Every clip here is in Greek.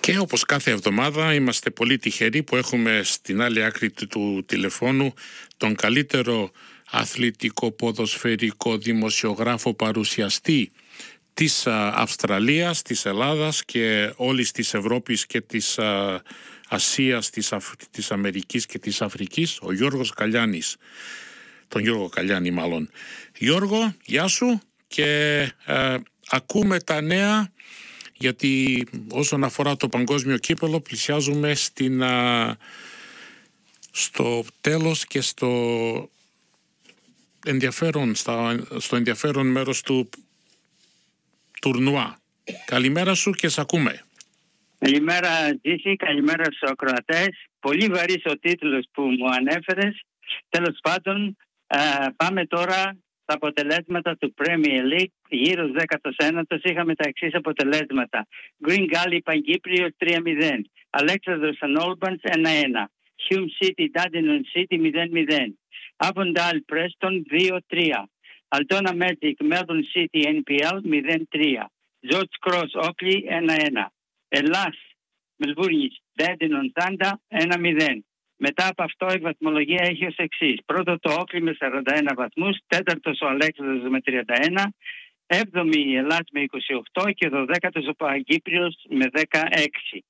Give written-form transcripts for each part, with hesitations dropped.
Και όπως κάθε εβδομάδα είμαστε πολύ τυχεροί που έχουμε στην άλλη άκρη του τηλεφώνου τον καλύτερο αθλητικό, ποδοσφαιρικό, δημοσιογράφο, παρουσιαστή της Αυστραλίας, της Ελλάδας και όλης της Ευρώπης και της Ασίας, της Αμερικής και της Αφρικής, ο Γιώργος Καλιάνης. Τον Γιώργο Καλιάνη μάλλον. Γιώργο, γεια σου και ακούμε τα νέα, γιατί όσον αφορά το παγκόσμιο κύπελλο πλησιάζουμε στο τέλος και στο ενδιαφέρον μέρος του τουρνουά. Καλημέρα σου και σε ακούμε. Καλημέρα Τζίση, καλημέρα στους ακροατές. Πολύ βαρύς ο τίτλος που μου ανέφερες. Τέλος πάντων, πάμε τώρα στα αποτελέσματα του Premier League. Γύρω 19ος είχαμε τα εξής αποτελέσματα. Green Gully Παγκύπριος 3-0. Αλέξανδρος Ανόλμπανς 1-1. Hume City Dandenong City 0-0. Avondale Preston 2-3. Altona Magic Melbourne City NPL 0-3. George Cross Oakley 1-1. Ελλάς Μελβούρνης Dandenong Thunder 1-0. Μετά από αυτό η βαθμολογία έχει ως εξής. Πρώτο το Όκλι με 41 βαθμούς, τέταρτος ο Αλέξανδρος με 31, έβδομη η Ελλάς με 28 και 12ος ο Παγκύπριος με 16.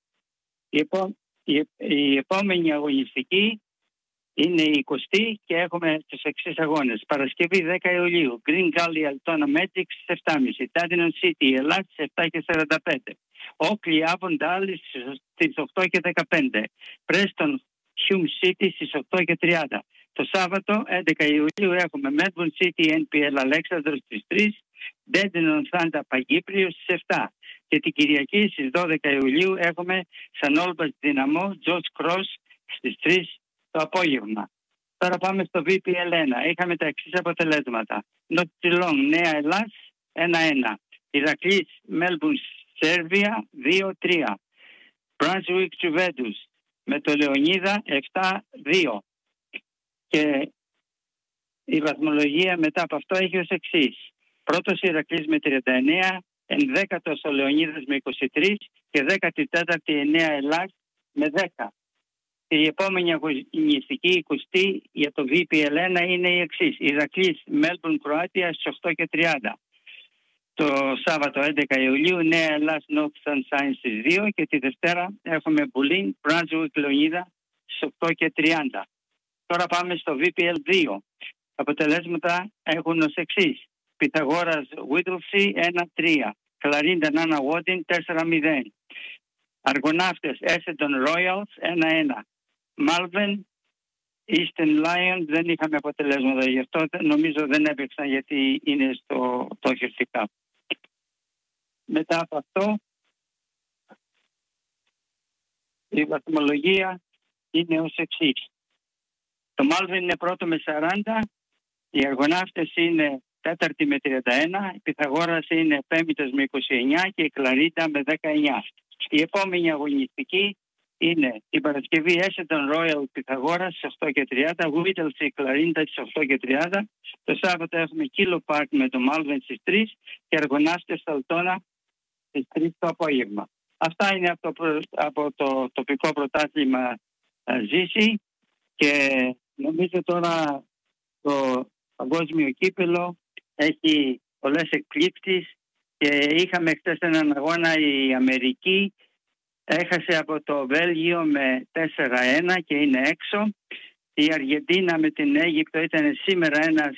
Η επόμενη αγωνιστική είναι η 20η και έχουμε τους εξής αγώνες. Παρασκευή 10 Ιουλίου, Green Gully Altona Magic στις 7.30, Dandenong City Ελλάς στις 7:45, Όκλι Avondale στις 8:15, Preston Hume City στις 8:30. Το Σάββατο 11 Ιουλίου έχουμε Melbourne City NPL Αλέξανδρος στις 3, Dandenong Thunder Παγκύπριος στις 7. Και την Κυριακή στις 12 Ιουλίου έχουμε Σαν Όλμπας Δυναμό George Cross στις 3 το απόγευμα. Τώρα πάμε στο VPL1. Είχαμε τα εξής αποτελέσματα. Νοτιλόν Νέα Ελλάς 1-1. Ηρακλής Melbourne Σέρβια 2-3. Brunswick Juventus με το Λεωνίδα 7-2. Και η βαθμολογία μετά από αυτό έχει ως εξής. Πρώτος Ηρακλής με 39, 11ος ο Λεωνίδας με 23 και 14η η Νέα Ελλάς με 10. Η επόμενη αγωνιστική 20η για το VPL1 είναι η εξής. Ηρακλής Melbourne Κροάτια στις 8:30. Το Σάββατο 11 Ιουλίου Νέα Ελλάς North Sunshine στις 2 και τη Δευτέρα έχουμε Μπουλίν Brunswick Λεωνίδα στις 8:30. Τώρα πάμε στο VPL2. Τα αποτελέσματα έχουν ως εξής. Πυθαγόρας Whittlesea 1-3. Κλαρίντα Νάνα Βόντιν 4-0. Αργοναύτες Essendon Royals 1-1. Malvern Eastern Lions δεν είχαμε αποτελέσματα, γι' αυτό νομίζω δεν έπαιξαν γιατί είναι στο Tokyo Cup. Μετά από αυτό η βαθμολογία είναι ως εξής. Το Malvern είναι πρώτο με 40, οι Αργοναύτες είναι τέταρτη με 31, η Πυθαγόρας είναι πέμπτος με 29 και η Κλαρίντα με 19. Η επόμενη αγωνιστική είναι η Παρασκευή Essendon Royal Πυθαγόρας στις 8:30, Whittlesea Κλαρίντα στις 8:30. Το Σάββατο έχουμε Kilo Park με το Malvern στις 3 και Αργοναύτες Altona στις 3 το απόγευμα. Αυτά είναι από το τοπικό πρωτάθλημα Ζήση και νομίζω τώρα το παγκόσμιο κύπελλο έχει πολλές εκπλήξεις και είχαμε χθες έναν αγώνα. Η Αμερική έχασε από το Βέλγιο με 4-1 και είναι έξω. Η Αργεντίνα με την Αίγυπτο ήταν σήμερα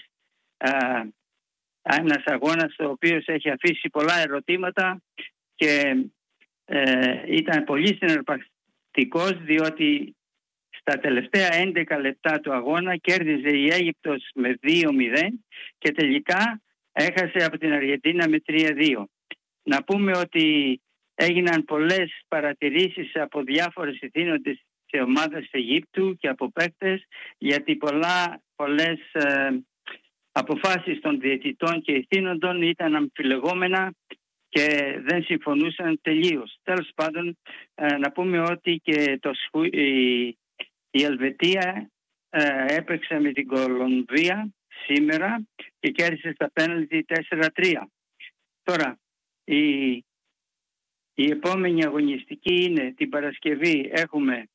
ένας αγώνας ο οποίος έχει αφήσει πολλά ερωτήματα και ήταν πολύ συναρπαστικός, διότι στα τελευταία 11 λεπτά του αγώνα κέρδιζε η Αίγυπτος με 2-0 και τελικά έχασε από την Αργεντίνα με 3-2. Να πούμε ότι έγιναν πολλές παρατηρήσεις από διάφορες ηθήνοντες σε ομάδες Αιγύπτου και από παίκτες, γιατί πολλές αποφάσεις των διαιτητών και ηθήνοντων ήταν αμφιλεγόμενα και δεν συμφωνούσαν τελείως. Τέλος πάντων, να πούμε ότι και η Ελβετία έπαιξε με την Κολομβία σήμερα και κέρδισε στα πέναλτι 4-3. Τώρα, Η επόμενη αγωνιστική είναι την Παρασκευή. Έχουμε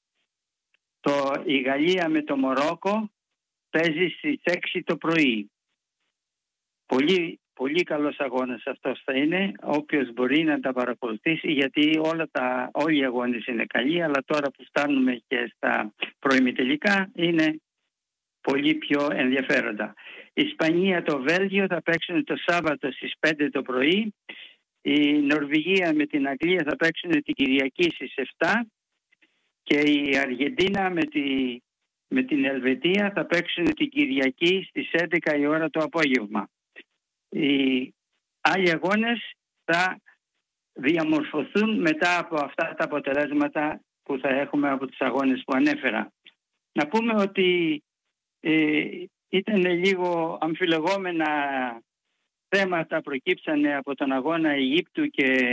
η Γαλλία με το Μορόκο, παίζει στις 6 το πρωί. Πολύ, πολύ καλός αγώνας αυτός θα είναι, όποιος μπορεί να τα παρακολουθήσει, γιατί όλοι οι αγώνες είναι καλοί, αλλά τώρα που φτάνουμε και στα προημιτελικά είναι πολύ πιο ενδιαφέροντα. Η Ισπανία, το Βέλγιο θα παίξουν το Σάββατο στις 5 το πρωί. Η Νορβηγία με την Αγγλία θα παίξουν την Κυριακή στις 7 και η Αργεντίνα με την Ελβετία θα παίξουν την Κυριακή στις 11 η ώρα το απόγευμα. Οι άλλοι αγώνες θα διαμορφωθούν μετά από αυτά τα αποτελέσματα που θα έχουμε από τους αγώνες που ανέφερα. Να πούμε ότι ήταν λίγο αμφιλεγόμενα θέματα προκύψανε από τον αγώνα Αιγύπτου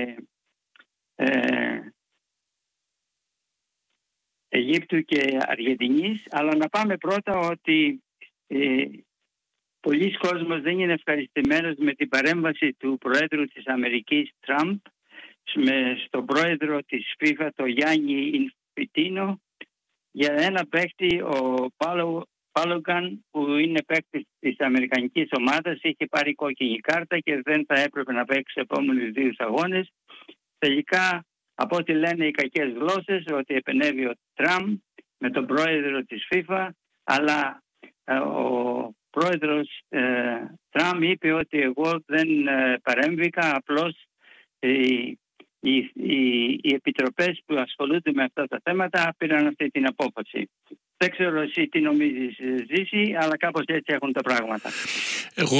και Αργεντινής, αλλά να πάμε πρώτα ότι πολλοί κόσμος δεν είναι ευχαριστημένος με την παρέμβαση του Προέδρου της Αμερικής Τραμπ στον Πρόεδρο της FIFA, το Γιάννη Ινφιτίνο, για ένα παίκτη, ο Πάλογκαν, που είναι παίκτης της Αμερικανικής ομάδας, είχε πάρει κόκκινη κάρτα και δεν θα έπρεπε να παίξει επόμενους 2 αγώνες. Τελικά, από ό,τι λένε οι κακές γλώσσες, ότι επενέβη ο Τραμπ με τον πρόεδρο της FIFA, αλλά ο πρόεδρος Τραμπ είπε ότι εγώ δεν παρέμβηκα, απλώς οι επιτροπές που ασχολούνται με αυτά τα θέματα πήραν αυτή την απόφαση. Δεν ξέρω εσύ τι νομίζεις, Ζήση, αλλά κάπως έτσι έχουν τα πράγματα. Εγώ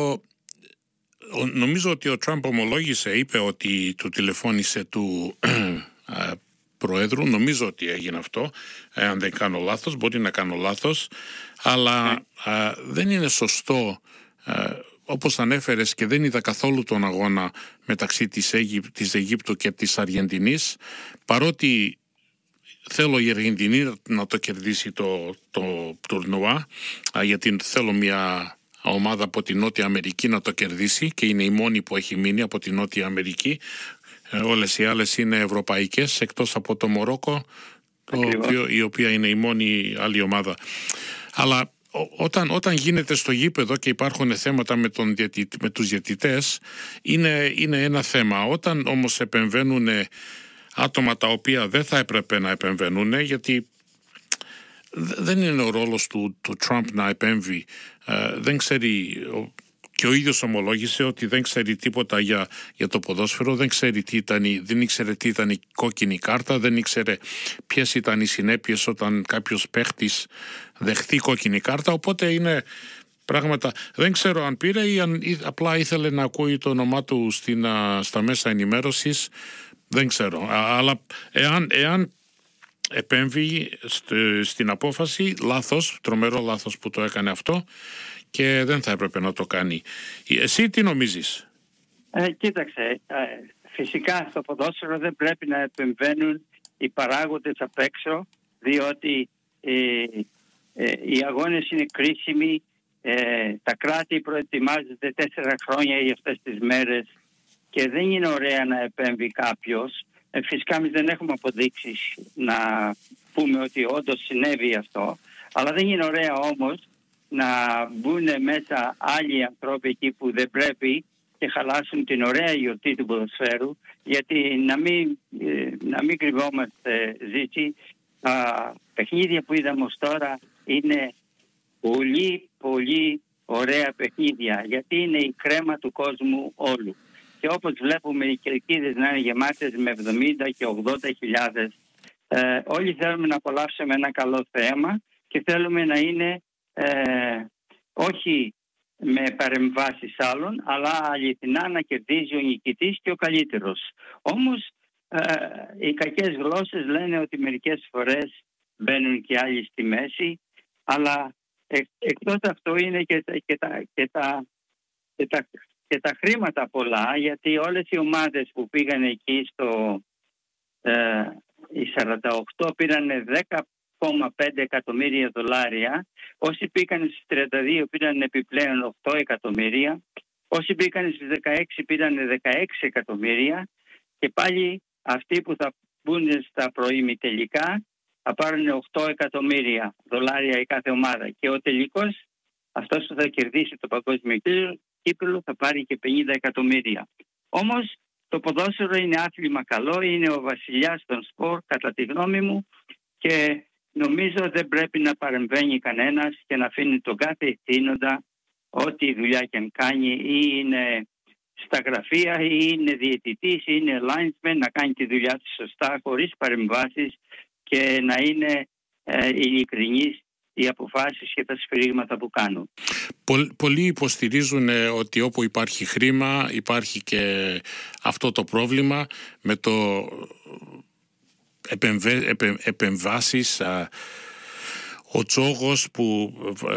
νομίζω ότι ο Τραμπ ομολόγησε, είπε ότι του τηλεφώνησε του Προέδρου. Νομίζω ότι έγινε αυτό. Αν δεν κάνω λάθος, μπορεί να κάνω λάθος, αλλά δεν είναι σωστό, όπως ανέφερες, και δεν είδα καθόλου τον αγώνα μεταξύ της Αιγύπτου και της Αργεντινής, παρότι θέλω η Αργεντινή να το κερδίσει το τουρνουά, γιατί θέλω μια ομάδα από την Νότια Αμερική να το κερδίσει και είναι η μόνη που έχει μείνει από την Νότια Αμερική. Όλες οι άλλες είναι ευρωπαϊκές, εκτός από το Μορόκο, η οποία είναι η μόνη άλλη ομάδα. Αλλά όταν γίνεται στο γήπεδο και υπάρχουν θέματα με τους διαιτητές, είναι ένα θέμα. Όταν όμως επεμβαίνουν άτομα τα οποία δεν θα έπρεπε να επεμβαίνουν, γιατί δεν είναι ο ρόλος του Τραμπ να επέμβει, δεν ξέρει, και ο ίδιος ομολόγησε ότι δεν ξέρει τίποτα για το ποδόσφαιρο, δεν ήξερε τι ήταν η κόκκινη κάρτα, δεν ήξερε ποιες ήταν οι συνέπειες όταν κάποιος παίχτης δεχθεί κόκκινη κάρτα, οπότε είναι πράγματα, δεν ξέρω αν πήρε ή αν απλά ήθελε να ακούει το όνομά του στα μέσα ενημέρωσης, δεν ξέρω, αλλά εάν επέμβει στην απόφαση, λάθος, τρομερό λάθος που το έκανε αυτό, και δεν θα έπρεπε να το κάνει. Εσύ τι νομίζεις? Κοίταξε, φυσικά στο ποδόσφαιρο δεν πρέπει να επεμβαίνουν οι παράγοντες απ' έξω, διότι οι αγώνες είναι κρίσιμοι, τα κράτη προετοιμάζονται 4 χρόνια για αυτές τις μέρες και δεν είναι ωραία να επέμβει κάποιος. Φυσικά εμείς δεν έχουμε αποδείξεις να πούμε ότι όντως συνέβη αυτό, αλλά δεν είναι ωραία όμως να μπουν μέσα άλλοι ανθρώποι εκεί που δεν πρέπει και χαλάσουν την ωραία γιορτή του ποδοσφαίρου, γιατί να μην κρυβόμαστε, Ζήση, τα παιχνίδια που είδαμε ως τώρα είναι πολύ πολύ ωραία παιχνίδια, γιατί είναι η κρέμα του κόσμου όλου. Και όπως βλέπουμε οι κερκίδες να είναι γεμάτες με 70 και 80 χιλιάδες, όλοι θέλουμε να απολαύσουμε ένα καλό θέαμα και θέλουμε να είναι όχι με παρεμβάσεις άλλων, αλλά αληθινά να κερδίζει ο νικητής και ο καλύτερος. Όμως οι κακές γλώσσες λένε ότι μερικές φορές μπαίνουν και άλλοι στη μέση, αλλά εκτός αυτό είναι και τα χρήματα πολλά, γιατί όλες οι ομάδες που πήγαν εκεί οι 48 πήραν 10,5 εκατομμύρια δολάρια, όσοι πήγαν στις 32 πήραν επιπλέον 8 εκατομμύρια, όσοι πήγαν στις 16 πήραν 16 εκατομμύρια και πάλι αυτοί που θα μπουν στα προημιτελικά θα πάρουν $8 εκατομμύρια η κάθε ομάδα και ο τελικός, αυτός που θα κερδίσει το παγκόσμιο κύπελλο, θα πάρει και 50 εκατομμύρια. Όμως το ποδόσφαιρο είναι άθλημα καλό, είναι ο βασιλιάς των σπορ κατά τη γνώμη μου και νομίζω δεν πρέπει να παρεμβαίνει κανένας και να αφήνει τον κάθε ευθύνοντα ό,τι δουλειά και αν κάνει, ή είναι στα γραφεία ή είναι διαιτητής ή είναι linesman, να κάνει τη δουλειά του σωστά χωρίς παρεμβάσεις και να είναι ειλικρινής οι αποφάσεις και τα σφυρίγματα που κάνουν. Πολλοί υποστηρίζουν ότι όπου υπάρχει χρήμα υπάρχει και αυτό το πρόβλημα με το επεμβάσεις. Ο Τσόγος που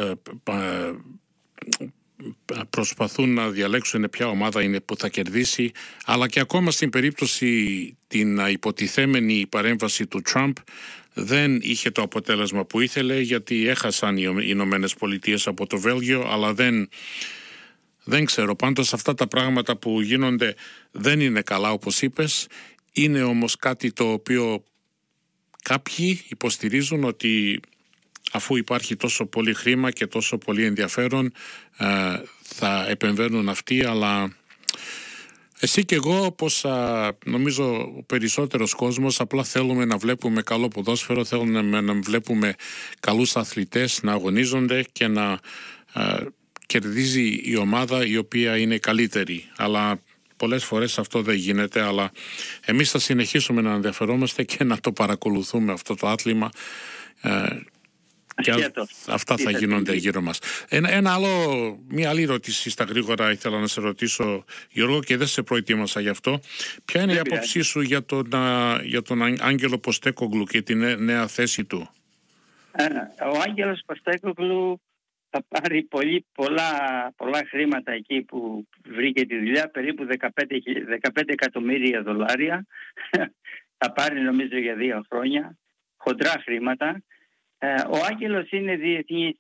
προσπαθούν να διαλέξουν ποια ομάδα είναι που θα κερδίσει, αλλά και ακόμα στην περίπτωση την υποτιθέμενη παρέμβαση του Τραμπ δεν είχε το αποτέλεσμα που ήθελε, γιατί έχασαν οι Ηνωμένες Πολιτείες από το Βέλγιο, αλλά δεν ξέρω. Πάντως αυτά τα πράγματα που γίνονται δεν είναι καλά, όπως είπες. Είναι όμως κάτι το οποίο κάποιοι υποστηρίζουν ότι αφού υπάρχει τόσο πολύ χρήμα και τόσο πολύ ενδιαφέρον θα επεμβαίνουν αυτοί, αλλά εσύ και εγώ, όπως νομίζω ο περισσότερος κόσμος, απλά θέλουμε να βλέπουμε καλό ποδόσφαιρο, θέλουμε να βλέπουμε καλούς αθλητές να αγωνίζονται και να κερδίζει η ομάδα η οποία είναι καλύτερη. Αλλά πολλές φορές αυτό δεν γίνεται, αλλά εμείς θα συνεχίσουμε να ενδιαφερόμαστε και να το παρακολουθούμε αυτό το άθλημα. Και αυτά θα γίνονται γύρω μας. Μια άλλη ερώτηση στα γρήγορα ήθελα να σε ρωτήσω, Γιώργο, και δεν σε προετοίμασα γι' αυτό. Ποια είναι η άποψή σου για τον Άγγελο Ποστέκογλου και τη νέα θέση του? Ο Άγγελος Ποστέκογλου θα πάρει πολλά χρήματα εκεί που βρήκε τη δουλειά, περίπου $15 εκατομμύρια. Θα πάρει νομίζω για 2 χρόνια, χοντρά χρήματα. Ο Άγγελος είναι διεθνής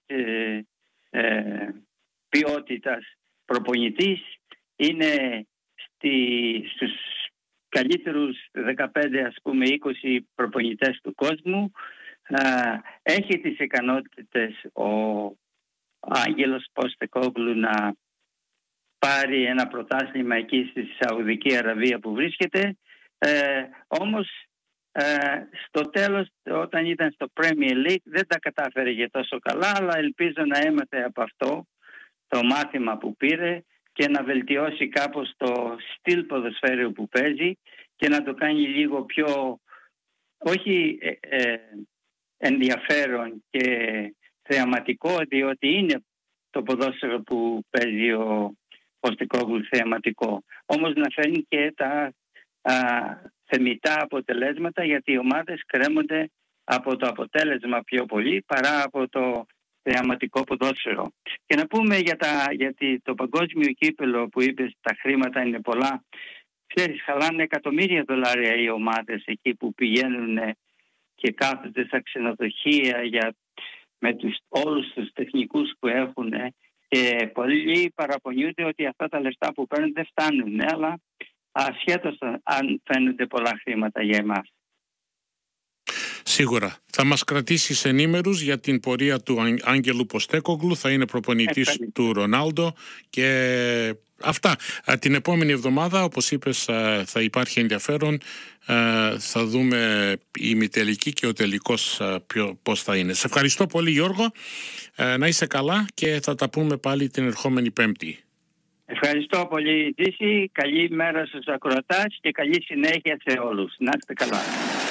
ποιότητας προπονητής, είναι στους καλύτερους 15 ας πούμε 20 προπονητές του κόσμου. Έχει τις ικανότητες ο Άγγελος Ποστέκογλου να πάρει ένα πρωτάθλημα εκεί στη Σαουδική Αραβία που βρίσκεται, όμως στο τέλος, όταν ήταν στο Premier League, δεν τα κατάφερε και τόσο καλά, αλλά ελπίζω να έμαθε από αυτό το μάθημα που πήρε και να βελτιώσει κάπως το στυλ ποδοσφαίρου που παίζει και να το κάνει λίγο πιο, όχι ενδιαφέρον και θεαματικό, διότι είναι το ποδόσφαιρο που παίζει ο Ποστέκογλου θεαματικό. Όμως να φέρνει και τα θεμιτά αποτελέσματα, γιατί οι ομάδες κρέμονται από το αποτέλεσμα πιο πολύ παρά από το θεαματικό ποδόσφαιρο. Και να πούμε γιατί το παγκόσμιο κύπελλο που είπες, τα χρήματα είναι πολλά. Ξέρεις, χαλάνε $εκατομμύρια οι ομάδες εκεί που πηγαίνουν και κάθονται στα ξενοδοχεία με όλους τους τεχνικούς που έχουν, και πολλοί παραπονιούνται ότι αυτά τα λεφτά που παίρνουν δεν φτάνουν, αλλά ασχέτως αν φαίνονται πολλά χρήματα για εμάς. Σίγουρα. Θα μας κρατήσεις ενήμερους για την πορεία του Άγγελου Ποστέκογλου, θα είναι προπονητής του Ρονάλντο και αυτά. Την επόμενη εβδομάδα, όπως είπες, θα υπάρχει ενδιαφέρον. Θα δούμε η ημιτελική και ο τελικός πώς θα είναι. Σε ευχαριστώ πολύ, Γιώργο. Να είσαι καλά και θα τα πούμε πάλι την ερχόμενη Πέμπτη. Ευχαριστώ πολύ, Τζίση. Καλή μέρα στους ακροατάς και καλή συνέχεια σε όλους. Να είστε καλά.